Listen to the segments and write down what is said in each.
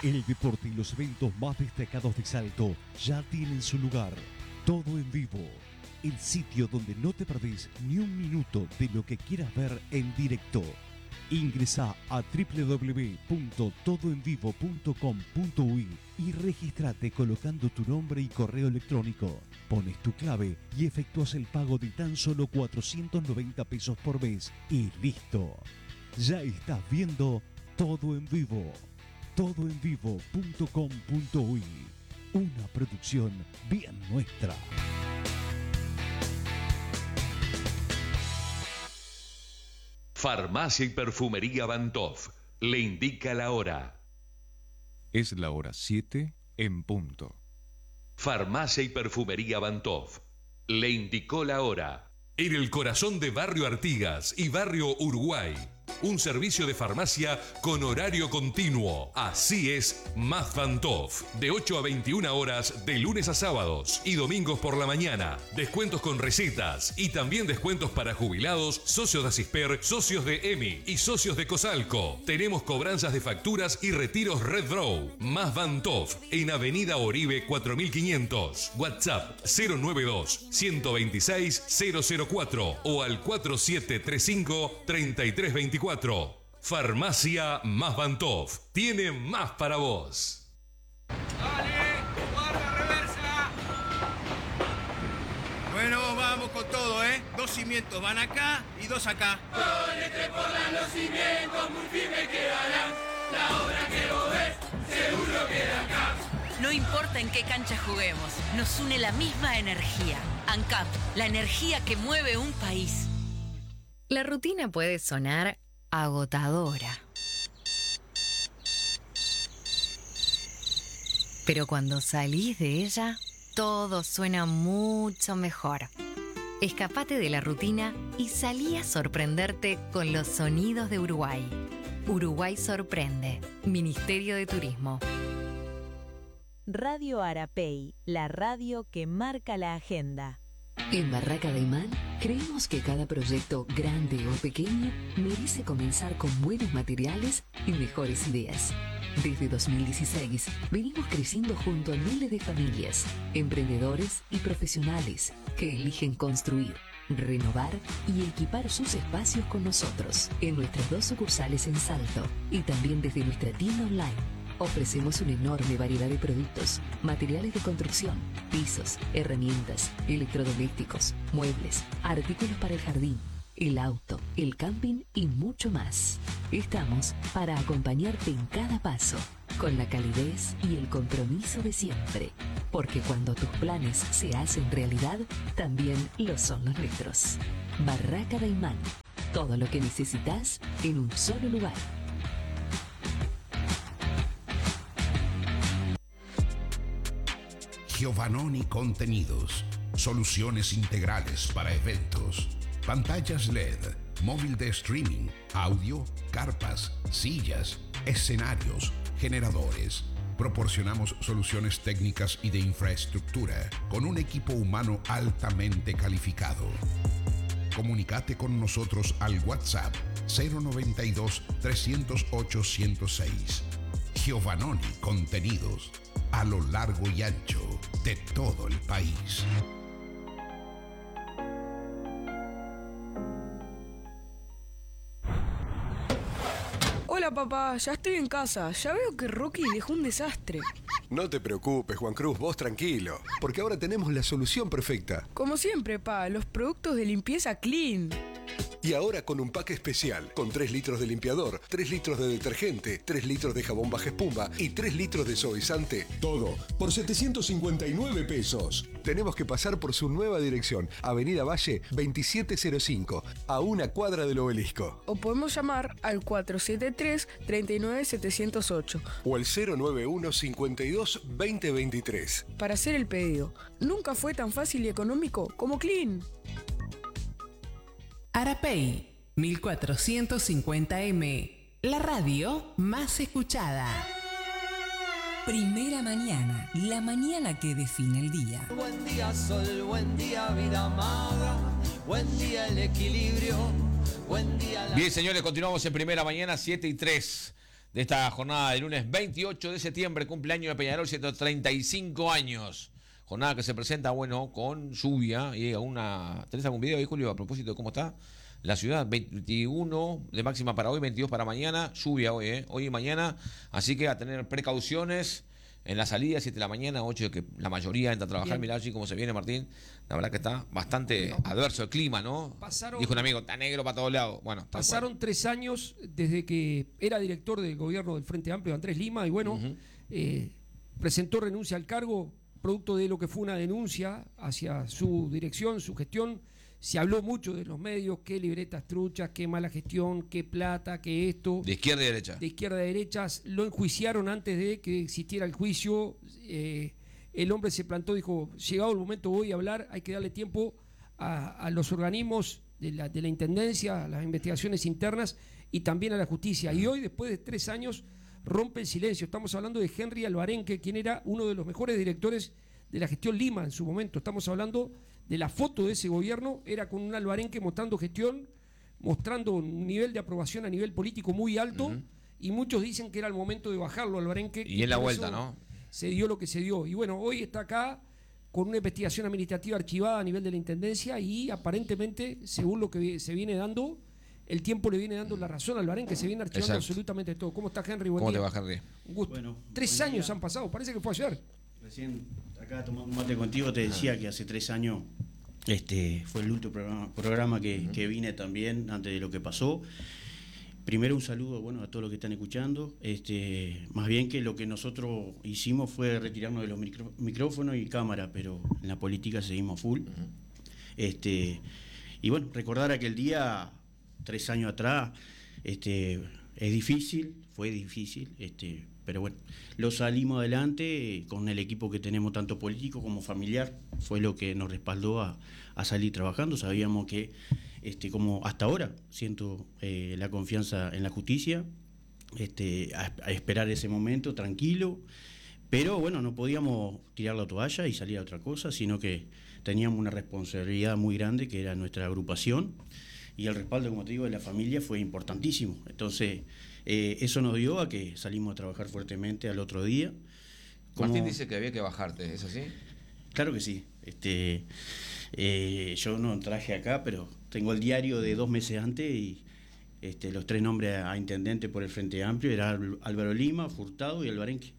El deporte y los eventos más destacados de Salto ya tienen su lugar. Todo en vivo. El sitio donde no te perdés ni un minuto de lo que quieras ver en directo. Ingresá a www.todoenvivo.com.uy y registrate colocando tu nombre y correo electrónico. Pones tu clave y efectúas el pago de tan solo 490 pesos por mes y listo. Ya estás viendo Todo en Vivo. Todoenvivo.com.uy. Una producción bien nuestra. Farmacia y Perfumería Bantov le indica la hora. Es la hora 7 en punto. Farmacia y Perfumería Bantov le indicó la hora. En el corazón de Barrio Artigas y Barrio Uruguay, un servicio de farmacia con horario continuo. Así es Más Bantov, de 8 a 21 horas de lunes a sábados y domingos por la mañana. Descuentos con recetas y también descuentos para jubilados, socios de Asisper, socios de EMI y socios de Cosalco. Tenemos cobranzas de facturas y retiros Red Draw. Más Bantov, en Avenida Oribe 4500. WhatsApp 092 126 004 o al 4735 3324. Farmacia Más Bantov tiene más para vos. ¡Dale! ¡Guarda reversa! Bueno, vamos con todo, ¿eh? 2 cimientos van acá y 2 acá. Ponete por los cimientos, muy firme quedarán. La obra que vos ves, seguro queda acá. No importa en qué cancha juguemos, nos une la misma energía. ANCAP, la energía que mueve un país. La rutina puede sonar agotadora. Pero cuando salís de ella, todo suena mucho mejor. Escapate de la rutina y salí a sorprenderte con los sonidos de Uruguay. Uruguay sorprende. Ministerio de Turismo. Radio Arapey, la radio que marca la agenda. En Barraca de Imán creemos que cada proyecto, grande o pequeño, merece comenzar con buenos materiales y mejores ideas. Desde 2016 venimos creciendo junto a miles de familias, emprendedores y profesionales que eligen construir, renovar y equipar sus espacios con nosotros en nuestras 2 sucursales en Salto y también desde nuestra tienda online. Ofrecemos una enorme variedad de productos, materiales de construcción, pisos, herramientas, electrodomésticos, muebles, artículos para el jardín, el auto, el camping y mucho más. Estamos para acompañarte en cada paso, con la calidez y el compromiso de siempre. Porque cuando tus planes se hacen realidad, también lo son los nuestros. Barraca de Imán. Todo lo que necesitas en un solo lugar. Giovannoni Contenidos. Soluciones integrales para eventos. Pantallas LED, móvil de streaming, audio, carpas, sillas, escenarios, generadores. Proporcionamos soluciones técnicas y de infraestructura con un equipo humano altamente calificado. Comunicate con nosotros al WhatsApp 092 308 106. Giovannoni Contenidos. A lo largo y ancho de todo el país. Hola papá, ya estoy en casa. Ya veo que Rocky dejó un desastre. No te preocupes, Juan Cruz, vos tranquilo, porque ahora tenemos la solución perfecta. Como siempre, pa, los productos de limpieza Clean. Y ahora con un pack especial, con 3 litros de limpiador, 3 litros de detergente, 3 litros de jabón baja espuma y 3 litros de suavizante. Todo por 759 pesos. Tenemos que pasar por su nueva dirección, Avenida Valle 2705, a una cuadra del Obelisco. O podemos llamar al 473-39708. O al 091 52 2023. Para hacer el pedido. Nunca fue tan fácil y económico como Clean. Arapey 1450M, la radio más escuchada. Primera mañana, la mañana que define el día. Buen día sol, buen día vida amada, buen día el equilibrio, buen día la... Bien, señores, continuamos en Primera Mañana, 7:03. de esta jornada del lunes 28 de septiembre, cumpleaños de Peñarol, 135 años. Jornada que se presenta, bueno, con lluvia y ¿tenés algún video ahí, Julio, a propósito de cómo está la ciudad? 21 de máxima para hoy, 22 para mañana, lluvia hoy y mañana, así que a tener precauciones en la salida, 7 de la mañana, 8 que la mayoría entra a trabajar. Mirá allí cómo se viene, Martín, la verdad que está bastante adverso el clima, ¿no? Dijo un amigo, está negro para todos lados. Bueno, pasaron 3 años desde que era director del gobierno del Frente Amplio, Andrés Lima, y bueno, presentó renuncia al cargo, producto de lo que fue una denuncia hacia su dirección, su gestión. Se habló mucho de los medios, qué libretas truchas, qué mala gestión, qué plata, qué esto. De izquierda y derecha. De izquierda a derechas. Lo enjuiciaron antes de que existiera el juicio. El hombre se plantó, dijo, llegado el momento voy a hablar, hay que darle tiempo a los organismos de la Intendencia, a las investigaciones internas y también a la justicia. Y hoy, después de 3 años, rompe el silencio. Estamos hablando de Henry Alvarenque, quien era uno de los mejores directores de la gestión Lima en su momento. Estamos hablando de la foto de ese gobierno, era con un Alvarenque mostrando gestión, mostrando un nivel de aprobación a nivel político muy alto, y muchos dicen que era el momento de bajarlo Alvarenque. Y en la vuelta, ¿no? Se dio lo que se dio. Y bueno, hoy está acá con una investigación administrativa archivada a nivel de la Intendencia y aparentemente, según lo que se viene dando, el tiempo le viene dando la razón al Alvarenque, se viene archivando absolutamente todo. ¿Cómo está, Henry? ¿Cómo te va, Henry? Un gusto. Bueno, 3 años han pasado, parece que fue ayer. Recién acá tomando un mate contigo te decía que hace 3 años fue el último programa que vine también antes de lo que pasó. Primero un saludo a todos los que están escuchando. Más bien que lo que nosotros hicimos fue retirarnos de los micrófonos y cámara, pero en la política seguimos full. Y bueno, recordar aquel día, 3 años atrás, es difícil, fue difícil, pero bueno, lo salimos adelante con el equipo que tenemos, tanto político como familiar. Fue lo que nos respaldó a salir trabajando. Sabíamos que, como hasta ahora, siento la confianza en la justicia, a esperar ese momento tranquilo, pero bueno, no podíamos tirar la toalla y salir a otra cosa, sino que teníamos una responsabilidad muy grande, que era nuestra agrupación, y el respaldo, como te digo, de la familia fue importantísimo. Entonces, eso nos dio a que salimos a trabajar fuertemente al otro día. Martín dice que había que bajarte, ¿es así? Claro que sí. Yo no traje acá, pero tengo el diario de 2 meses antes y los 3 nombres a intendente por el Frente Amplio era Álvaro Lima, Furtado y Alvarenque.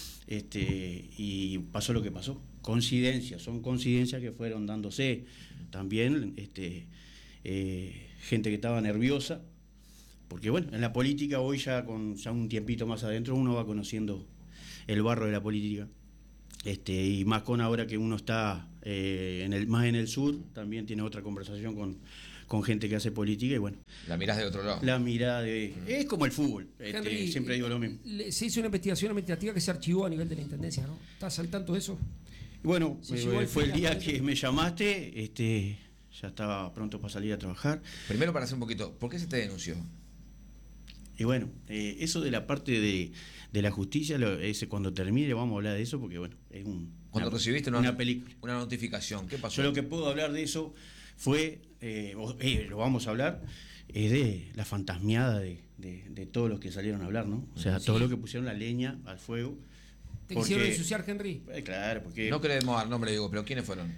Y pasó lo que pasó. Son coincidencias que fueron dándose. También gente que estaba nerviosa, porque bueno, en la política hoy ya con un tiempito más adentro uno va conociendo el barro de la política. Y más con ahora que uno está más en el sur, también tiene otra conversación con gente que hace política y bueno. La mirás de otro lado. La mirada es como el fútbol, Henry, siempre digo lo mismo. Se hizo una investigación administrativa que se archivó a nivel de la Intendencia, ¿no? ¿Estás al tanto de eso? Bueno, fue el día que me llamaste, ya estaba pronto para salir a trabajar. Primero, para hacer un poquito, ¿por qué se te denunció? Y bueno, eso de la parte de la justicia, cuando termine vamos a hablar de eso, porque bueno, es cuando recibiste una película, una notificación, ¿qué pasó? Yo lo que puedo hablar de eso fue, lo vamos a hablar, es de la fantasmeada de todos los que salieron a hablar, ¿no? O sea, todos los que pusieron la leña al fuego. ¿Te quisieron ensuciar, Henry? Claro, porque... No queremos dar nombre, digo, pero ¿quiénes fueron?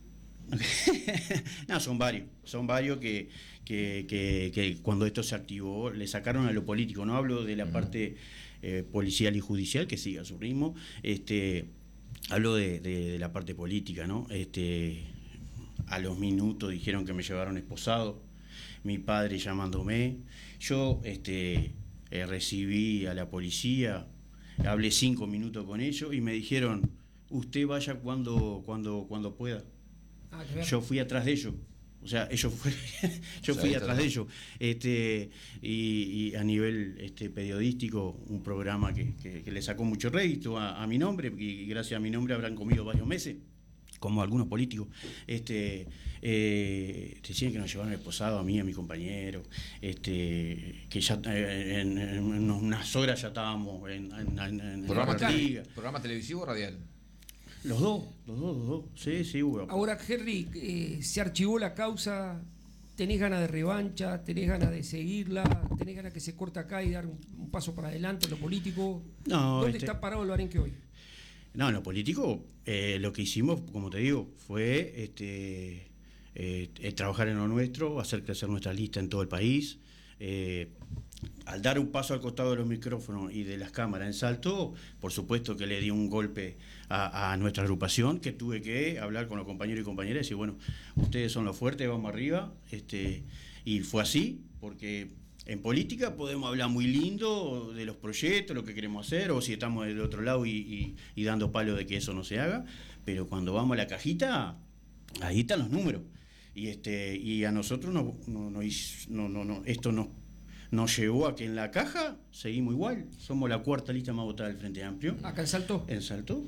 No, son varios que cuando esto se activó le sacaron a lo político. No hablo de la parte policial y judicial, que sigue a su ritmo, hablo de la parte política, ¿no? A los minutos dijeron que me llevaron esposado, mi padre llamándome, yo recibí a la policía, hablé 5 minutos con ellos y me dijeron, usted vaya cuando pueda. Yo fui atrás de ellos, o sea, yo fui atrás de ellos, y a nivel periodístico, un programa que le sacó mucho rédito a mi nombre, y gracias a mi nombre habrán comido varios meses, como algunos políticos, decían que nos llevaron esposado a mí y a mi compañero, que ya en unas horas ya estábamos en ¿Programa televisivo o radial? Los dos, sí, hubo. Ahora, Henry, se archivó la causa ¿Tenés ganas de revancha? ¿Tenés ganas de seguirla? ¿Tenés ganas que se corte acá y dar un paso para adelante en lo político? No, ¿Dónde está parado el Barenque hoy? No, en lo político, lo que hicimos, como te digo, fue trabajar en lo nuestro, hacer crecer nuestra lista en todo el país. Al dar un paso al costado de los micrófonos y de las cámaras en Salto, por supuesto que le di un golpe a nuestra agrupación, que tuve que hablar con los compañeros y compañeras y decir, bueno, ustedes son los fuertes, vamos arriba. Y fue así, porque en política podemos hablar muy lindo de los proyectos, lo que queremos hacer, o si estamos del otro lado y dando palo de que eso no se haga, pero cuando vamos a la cajita, ahí están los números. Y a nosotros esto nos llevó a que en la caja seguimos igual. Somos la cuarta lista más votada del Frente Amplio. ¿Acá en Salto? En Salto.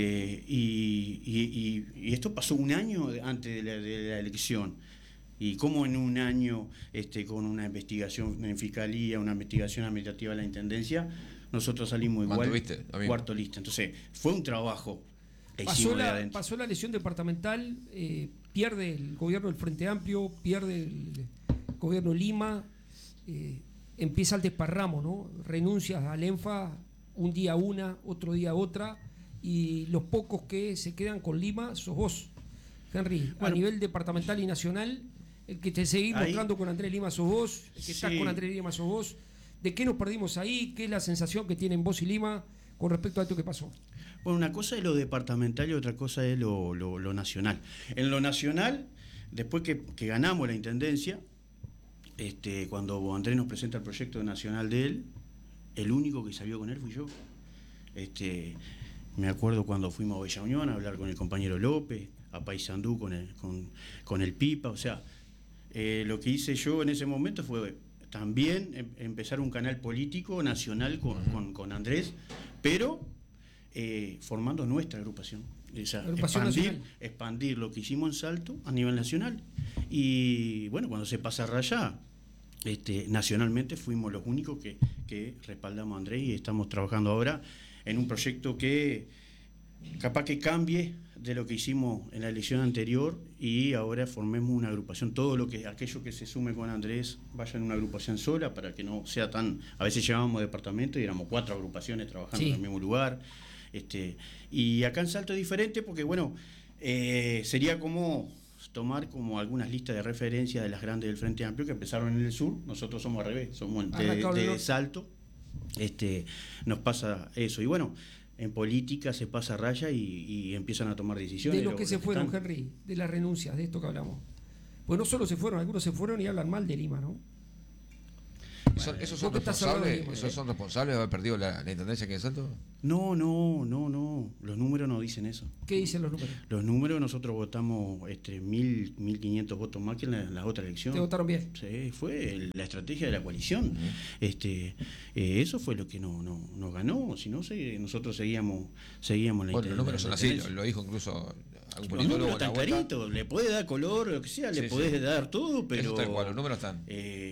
Y esto pasó un año antes de la elección. Y como en un año, con una investigación en Fiscalía, una investigación administrativa de la Intendencia, nosotros salimos igual, cuarto lista. Entonces, fue un trabajo. Pasó la elección departamental, pierde el gobierno del Frente Amplio, pierde el gobierno Lima, empieza el desparramo, ¿no? Renuncias al ENFA, un día una, otro día otra, y los pocos que se quedan con Lima sos vos, Henry. A nivel departamental y nacional, el que te seguís buscando con Andrés Lima sos vos, el que estás con Andrés Lima sos vos. ¿De qué nos perdimos ahí? ¿Qué es la sensación que tienen vos y Lima con respecto a esto que pasó? Bueno, una cosa es lo departamental y otra cosa es lo nacional. En lo nacional, después que ganamos la intendencia, cuando Andrés nos presenta el proyecto nacional de él, el único que salió con él fui yo. Me acuerdo cuando fuimos a Bella Unión a hablar con el compañero López, a Paysandú con el Pipa. O sea, lo que hice yo en ese momento fue también empezar un canal político nacional con Andrés, pero formando nuestra agrupación. O sea, expandir lo que hicimos en Salto a nivel nacional. Y bueno, cuando se pasa a raya, nacionalmente fuimos los únicos que respaldamos a Andrés y estamos trabajando ahora en un proyecto que capaz que cambie de lo que hicimos en la elección anterior y ahora formemos una agrupación. Aquello que se sume con Andrés vaya en una agrupación sola para que no sea tan... A veces llevábamos departamento y éramos 4 agrupaciones trabajando en el mismo lugar. Y acá en Salto es diferente porque, bueno, sería como tomar como algunas listas de referencia de las grandes del Frente Amplio que empezaron en el sur. Nosotros somos al revés, somos de Salto. Nos pasa eso. Y bueno, en política se pasa raya y empiezan a tomar decisiones. De los que se fueron, Henry, de las renuncias, de esto que hablamos. Pues no solo se fueron, algunos se fueron y hablan mal de Lima, ¿no? ¿Esos son responsables de haber perdido la intendencia aquí en Salto? No. Los números no dicen eso. ¿Qué dicen los números? Los números, nosotros votamos 1.500 votos más que en las otras elecciones. ¿Te votaron bien? Sí, fue la estrategia de la coalición. Eso fue lo que nos ganó. Si no, nosotros seguíamos la Bueno, los números son así, lo dijo incluso algún politólogo. Los números están claritos, le podés dar color, lo que sea, le podés dar todo, pero... Eso tal cual, los números están.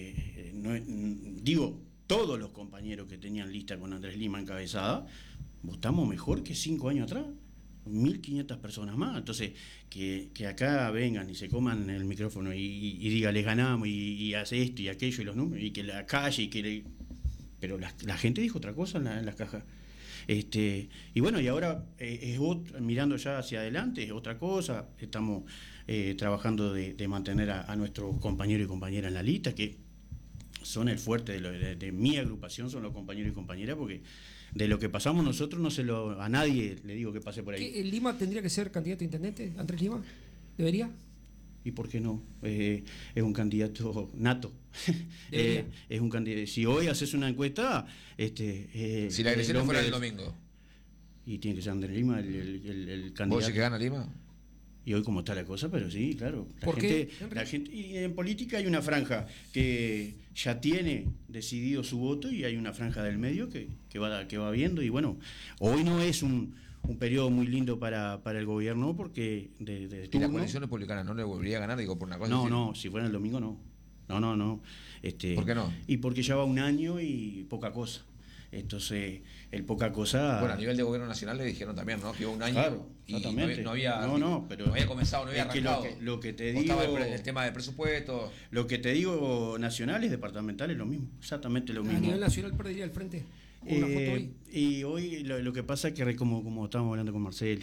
Todos los compañeros que tenían lista con Andrés Lima encabezada, votamos mejor que 5 años atrás. 1.500 personas más. Entonces, que acá vengan y se coman el micrófono y diga, les ganamos y hace esto y aquello y los números, y que la calle, pero la gente dijo otra cosa en las cajas. Y bueno, y ahora mirando ya hacia adelante, es otra cosa. Estamos trabajando de mantener a nuestros compañeros y compañeras en la lista, que son el fuerte de mi agrupación, son los compañeros y compañeras, porque de lo que pasamos nosotros a nadie le digo que pase por ahí. ¿El Lima tendría que ser candidato a intendente, Andrés Lima? ¿Debería? ¿Y por qué no? Es un candidato nato. Es un candidato. Si hoy haces una encuesta, si la elección fuera el domingo. Y tiene que ser Andrés Lima el candidato. ¿Vos decís que gana Lima? Y hoy como está la cosa, pero sí, claro. La gente, y en política hay una franja que ya tiene decidido su voto y hay una franja del medio que va viendo. Y bueno, hoy no es un periodo muy lindo para el gobierno porque ¿Y la coalición republicana no le volvería a ganar, digo, por una cosa? No, si fuera el domingo no. No. ¿Por qué no? Y porque ya va un año y poca cosa. Entonces, el poca cosa... Bueno, a nivel de gobierno nacional le dijeron también, ¿no? Que hubo un año Claro, y exactamente. no había comenzado, no había es que arrancado. lo que te O digo... estaba el tema de presupuesto. Lo que te digo, nacionales, departamentales, lo mismo. Exactamente lo mismo. A nivel nacional perdería el frente. Una foto hoy. Y hoy lo que pasa es que, como estábamos hablando con Marcelo,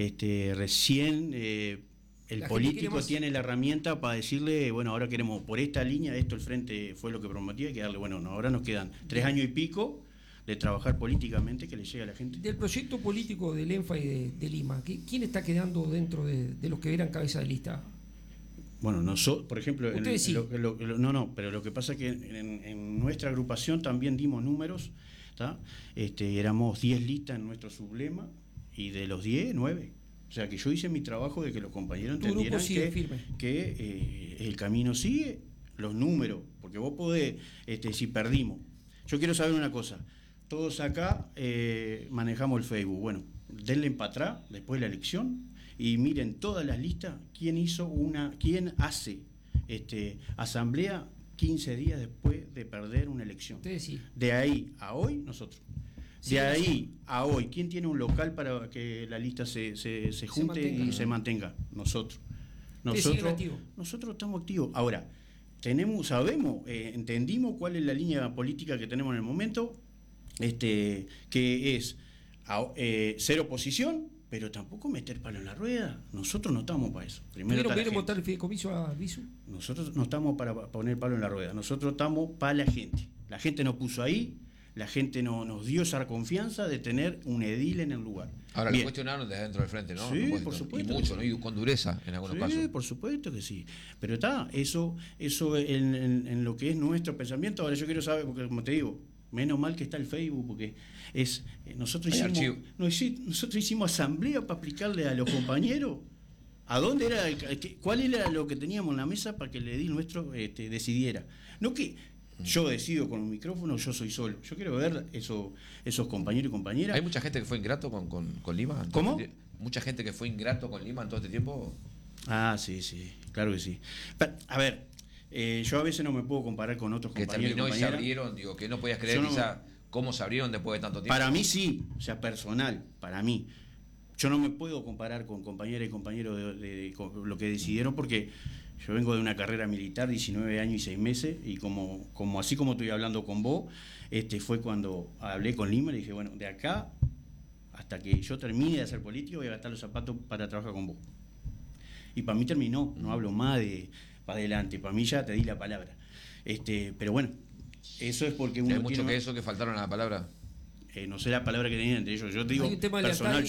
recién el político tiene la herramienta para decirle, bueno, ahora queremos por esta línea, esto el frente fue lo que prometía, hay que darle, bueno, no, ahora nos quedan 3 años y pico de trabajar políticamente que le llegue a la gente. Del proyecto político del ENFA y de Lima, ¿quién está quedando dentro de los que eran cabeza de lista? Bueno, por ejemplo, pero lo que pasa es que en nuestra agrupación también dimos números, ¿tá? Éramos 10 listas en nuestro sublema y de los 10, 9. O sea que yo hice mi trabajo de que los compañeros entendieran que el camino sigue, los números, porque vos podés, si perdimos. Yo quiero saber una cosa, todos acá manejamos el Facebook, bueno, denle para atrás después de la elección y miren todas las listas, quién hace asamblea 15 días después de perder una elección. De ahí a hoy, nosotros. De ahí a hoy, ¿quién tiene un local para que la lista se junte y se mantenga? Nosotros. Nosotros estamos activos. Ahora, sabemos, entendimos cuál es la línea política que tenemos en el momento, que es ser oposición, pero tampoco meter palo en la rueda. Nosotros no estamos para eso. Primero ¿Vieron votar el fideicomiso a Visu? Nosotros no estamos para poner palo en la rueda. Nosotros estamos para la gente. La gente nos puso ahí. La gente nos dio esa confianza de tener un edil en el lugar. Ahora lo cuestionaron desde dentro del frente, ¿no? Sí, por supuesto. Y mucho, ¿no? Y con dureza en algunos casos. Sí, por supuesto que sí. Pero está, eso en lo que es nuestro pensamiento. Ahora yo quiero saber, porque como te digo, menos mal que está el Facebook, porque nosotros hicimos asamblea para explicarle a los compañeros a dónde era, cuál era lo que teníamos en la mesa para que el edil nuestro decidiera. No que yo decido con un micrófono, yo soy solo. Yo quiero ver esos compañeros y compañeras. ¿Hay mucha gente que fue ingrato con Lima? ¿Cómo? ¿Mucha gente que fue ingrato con Lima en todo este tiempo? Sí, claro que sí. Pero, a ver, yo a veces no me puedo comparar con otros compañeros. Que terminó y se abrieron, digo, que no podías creer quizá cómo se abrieron después de tanto tiempo. Para mí sí, o sea, personal, para mí. Yo no me puedo comparar con compañeras y compañeros de lo que decidieron porque yo vengo de una carrera militar, 19 años y 6 meses, y así como estoy hablando con vos, fue cuando hablé con Lima y le dije, bueno, de acá hasta que yo termine de hacer política voy a gastar los zapatos para trabajar con vos. Y para mí terminó, no hablo más de para adelante, para mí ya te di la palabra. Pero bueno, eso es porque uno ¿Hay mucho que eso que faltaron a la palabra? No sé la palabra que tenían entre ellos. Yo te digo, personal,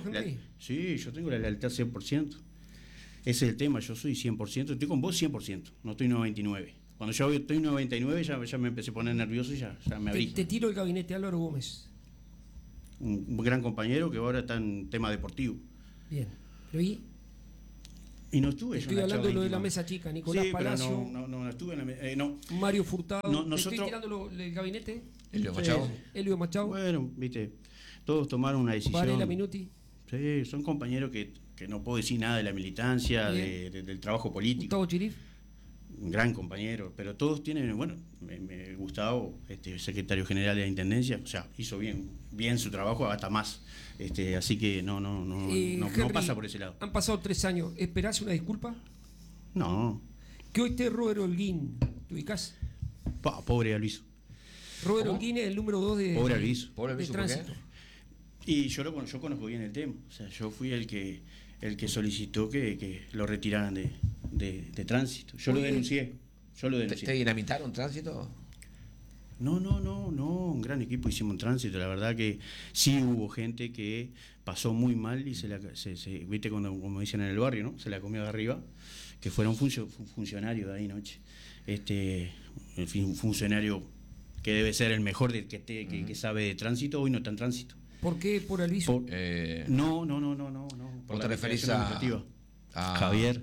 sí, yo tengo la lealtad 100%. Ese es el tema, yo soy 100%, estoy con vos 100%, no estoy 99%. Cuando yo estoy 99 ya me empecé a poner nervioso y ya me abrí. Te tiro el gabinete, Álvaro Gómez. Un gran compañero que ahora está en tema deportivo. Bien, pero ¿y no estuve estoy hablando de lo de la mesa chica, Nicolás Palacio. No estuve en la no. Mario Furtado. Nosotros, ¿Estoy tirando el gabinete? Elio Machado. Bueno, viste, todos tomaron una decisión. Varela Minuti. Sí, son compañeros que no puedo decir nada de la militancia, del trabajo político. Gustavo Chirif. Un gran compañero, pero todos tienen, bueno, Gustavo, secretario general de la Intendencia, o sea, hizo bien su trabajo, hasta más. Así que no pasa por ese lado. Han pasado 3 años, ¿esperás una disculpa? No. Que hoy esté Robert Holguín, ¿te ubicás? Pobre Alviso. Robert Holguín es el número 2 de tránsito. Y yo conozco bien el tema, o sea, yo fui el que solicitó que lo retiraran de tránsito. Yo lo denuncié. ¿Te dinamitaron tránsito? No, un gran equipo hicimos en tránsito. La verdad que sí hubo gente que pasó muy mal y viste como dicen en el barrio, ¿no? Se la comió de arriba, que fuera un funcionario de ahí noche. En fin, un funcionario que debe ser el mejor que sabe de tránsito, hoy no está en tránsito. ¿Por qué? ¿Por Alviso? No. ¿Por te referís a Javier?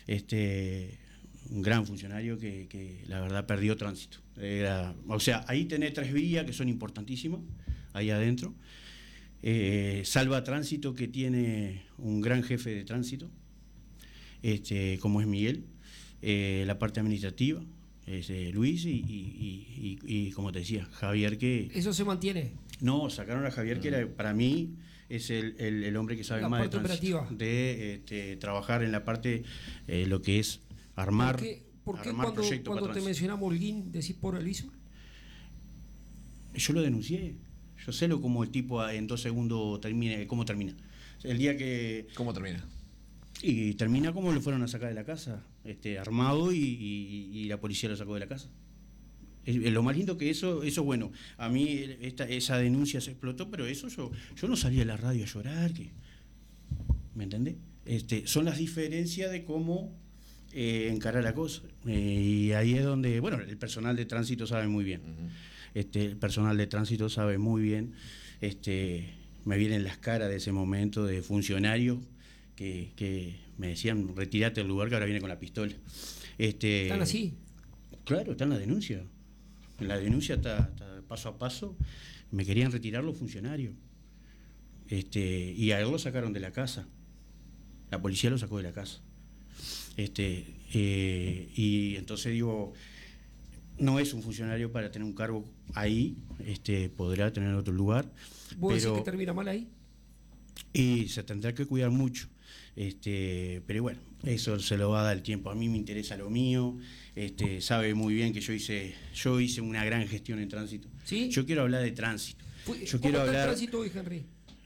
Un gran funcionario que la verdad perdió tránsito. O sea, ahí tenés 3 vías que son importantísimas, ahí adentro. Salva Tránsito, que tiene un gran jefe de tránsito, como es Miguel. La parte administrativa, Luis y como te decía, Javier, que... ¿Eso se mantiene? No, sacaron a Javier, que era, para mí es el hombre que sabe la más parte operativa, de trabajar en la parte, lo que es armar. ¿Por qué armar cuando te mencionamos Holguín decís por el viso? Yo lo denuncié. Yo sé cómo el tipo en 2 segundos cómo termina. El día que... ¿Cómo termina? Y termina como lo fueron a sacar de la casa, armado y la policía lo sacó de la casa. Lo más lindo que eso bueno, a mí esa denuncia se explotó, pero eso yo no salí a la radio a llorar, ¿me entendés? Son las diferencias de cómo encarar la cosa. Y ahí es donde, bueno, el personal de tránsito sabe muy bien. El personal de tránsito sabe muy bien. Me vienen las caras de ese momento de funcionarios que me decían, retirate del lugar que ahora viene con la pistola. ¿Están así? Claro, está en la denuncia. En la denuncia está paso a paso. Me querían retirar los funcionarios. Y a él lo sacaron de la casa. La policía lo sacó de la casa. Y entonces digo, no es un funcionario para tener un cargo ahí, podrá tener otro lugar. ¿Vos decís que termina mal ahí? Y se tendrá que cuidar mucho. Pero bueno, eso se lo va a dar el tiempo. A mí me interesa lo mío. Sabe muy bien que yo hice una gran gestión en tránsito. ¿Sí? Yo quiero hablar de tránsito. Yo quiero hablar de tránsito hoy, Henry.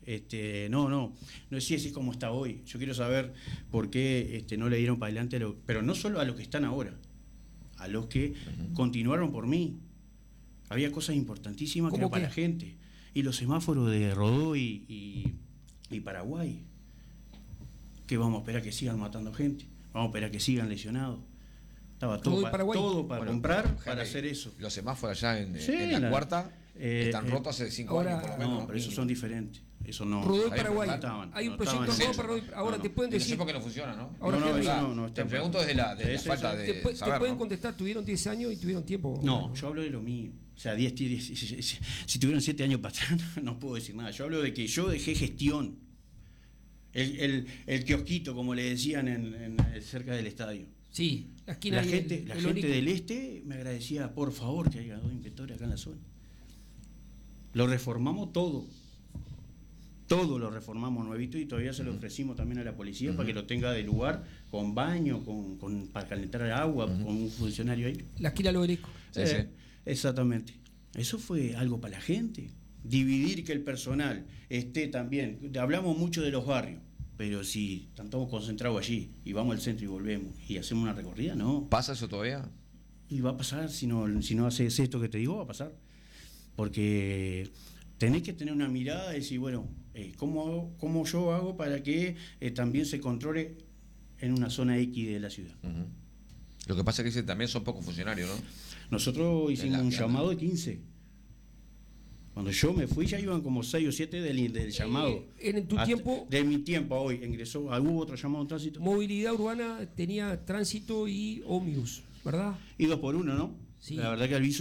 No es así como está hoy. Yo quiero saber por qué no le dieron para adelante, pero no solo a los que están ahora, a los que continuaron por mí. Había cosas importantísimas que eran para la gente. Y los semáforos de Rodó y Paraguay. Que vamos a esperar que sigan matando gente, vamos a esperar que sigan lesionados. Estaba todo para comprar, para hacer eso. Los semáforos allá en la cuarta están rotos hace 5 años por lo menos. No, pero esos son diferentes. Eso no. Rodó y Paraguay. Hay un proyecto nuevo para Rodó. Ahora te pueden decir. No sé por qué no funciona, ¿no? Ahora no. Te pregunto desde la falta de saber. Te pueden contestar, tuvieron 10 años y tuvieron tiempo. No, yo hablo de lo mío. O sea, si tuvieron 7 años para atrás, no puedo decir nada. Yo hablo de que yo dejé gestión. El kiosquito, como le decían cerca del estadio. Sí, la gente del este me agradecía, por favor, que haya 2 inspectores acá en la zona. Lo reformamos todo lo reformamos nuevito y todavía se lo ofrecimos también a la policía para que lo tenga de lugar, con baño, para calentar el agua, con un funcionario ahí. La esquina Loberico. Sí. Exactamente. Eso fue algo para la gente. Dividir que el personal esté también. Hablamos mucho de los barrios, pero si estamos concentrados allí y vamos al centro y volvemos y hacemos una recorrida, no. ¿Pasa eso todavía? Y va a pasar, si no haces esto que te digo, va a pasar. Porque tenés que tener una mirada y decir, bueno, ¿cómo yo hago para que también se controle en una zona X de la ciudad? Lo que pasa es que también son pocos funcionarios, ¿no? Nosotros hicimos un llamado de 15. Cuando yo me fui ya iban como 6 o 7 del llamado. En tu tiempo... De mi tiempo a hoy ingresó, hubo otro llamado en tránsito. Movilidad urbana tenía tránsito y ómnibus, ¿verdad? Y 2 por 1, ¿no? Sí. La verdad que al viso